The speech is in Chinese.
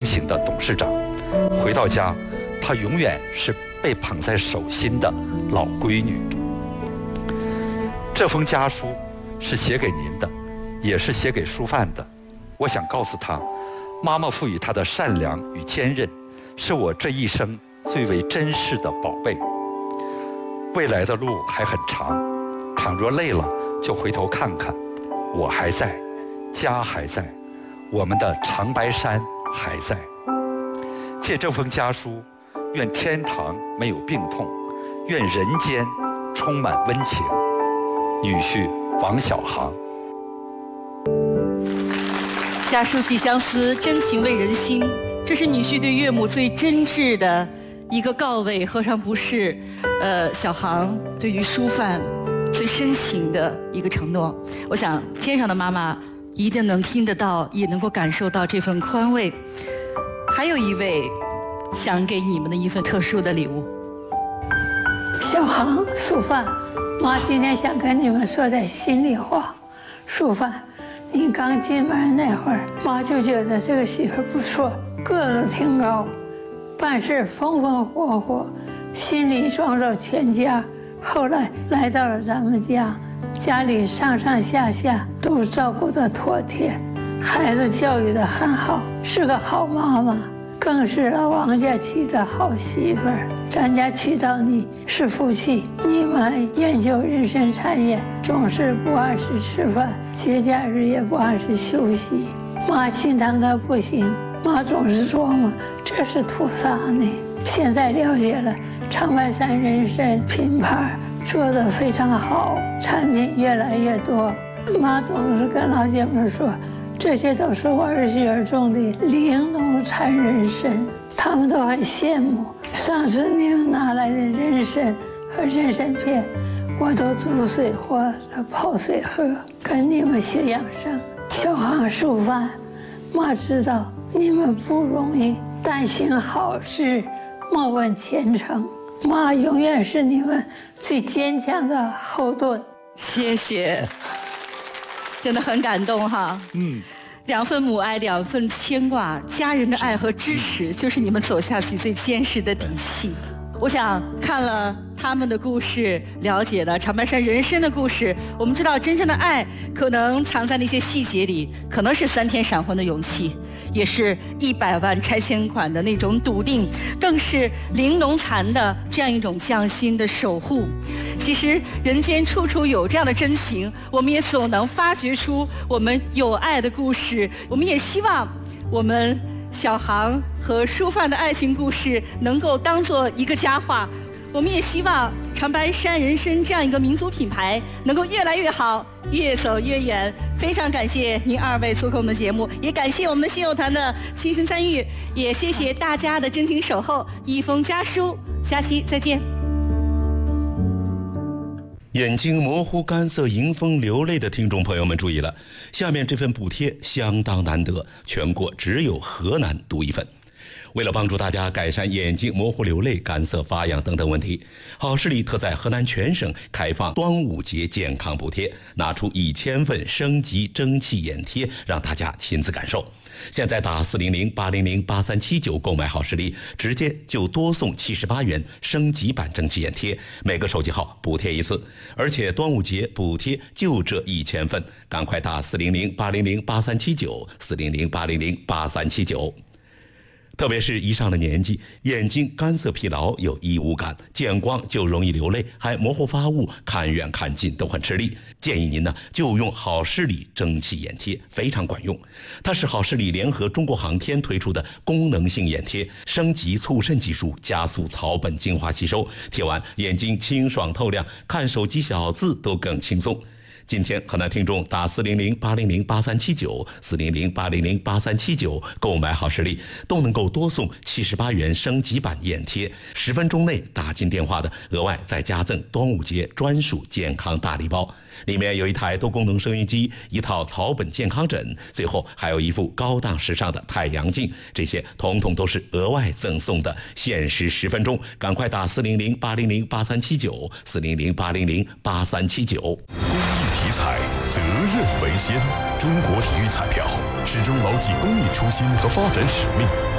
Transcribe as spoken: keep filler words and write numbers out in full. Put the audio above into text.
情的董事长。回到家，她永远是被捧在手心的老闺女。这封家书是写给您的，也是写给舒范的。我想告诉她，妈妈赋予她的善良与坚韧，是我这一生最为珍视的宝贝。未来的路还很长，倘若累了，就回头看看，我还在，家还在，我们的长白山还在。借这封家书，愿天堂没有病痛，愿人间充满温情。女婿王小航。 家书寄相思，真情慰人心。这是女婿对岳母最真挚的一个告慰，何尝不是呃小航对于舒范最深情的一个承诺？我想天上的妈妈一定能听得到，也能够感受到这份宽慰。还有一位想给你们的一份特殊的礼物。 小航、舒范，妈今天想跟你们说点心里话。舒范，你刚进门那会儿，妈就觉得这个媳妇不错，个子挺高，办事风风火火，心里装着全家。后来来到了咱们家，家里上上下下都照顾得妥帖，孩子教育得很好，是个好妈妈，更是老王家娶的好媳妇儿。咱家娶到你是福气。你们研究人参产业，总是不按时吃饭，节假日也不按时休息，妈心疼的不行。妈总是琢磨这是图啥呢？现在了解了，长白山人参品牌做得非常好，产品越来越多。妈总是跟老姐妹说，这些都是我儿媳妇种的玲珑产人参，他们都很羡慕。上次你们拿来的人参和人参片，我都煮水或者泡水喝，跟你们学养生。小航、舒范，妈知道你们不容易，但行好事，莫问前程。妈永远是你们最坚强的后盾。 谢谢，真的很感动哈。嗯，两份母爱，两份牵挂，家人的爱和支持，就是你们走下去最坚实的底气。我想看了他们的故事，了解了长白山人参的故事，我们知道真正的爱可能藏在那些细节里，可能是三天闪婚的勇气，也是一百万拆迁款的那种笃定，更是玲珑蚕的这样一种匠心的守护。其实人间处处有这样的真情，我们也总能发掘出我们有爱的故事。我们也希望我们小航和舒范的爱情故事能够当做一个佳话。我们也希望长白山人参这样一个民族品牌能够越来越好，越走越远。非常感谢您二位做客我们的节目，也感谢我们的信友团的亲身参与，也谢谢大家的真情守候。一封家书，下期再见。 眼睛模糊、干涩、迎风流泪的听众朋友们注意了，下面这份补贴相当难得，全国只有河南独一份。为了帮助大家改善眼睛模糊、流泪、干涩、发痒等等问题，好视力特在河南全省开放端午节健康补贴，拿出一千份升级蒸汽眼贴，让大家亲自感受。现在打四零零八零零八三七九购买好视力，直接就多送七十八元升级版蒸汽眼贴，每个手机号补贴一次，而且端午节补贴就这一千份，赶快打四零零八零零八三七九四零零八零零八三七九。特别是一上了年纪，眼睛干涩疲劳，有异物感，见光就容易流泪，还模糊发物，看远看近都很吃力。建议您呢就用好视力蒸汽眼贴，非常管用。它是好视力联合中国航天推出的功能性眼贴，升级促渗技术，加速草本精华吸收，贴完眼睛清爽透亮，看手机小字都更轻松。今天河南听众打四零零八零零八三七九四零零八零零八三七九购买好视力，都能够多送七十八元升级版眼贴，十分钟内打进电话的，额外再加赠端午节专属健康大礼包，里面有一台多功能收音机，一套草本健康枕，最后还有一副高档时尚的太阳镜，这些统统都是额外赠送的，限时十分钟，赶快打四零零八零零八三七九四零零八零零八三七九。 体彩，责任为先。中国体育彩票始终牢记公益初心和发展使命，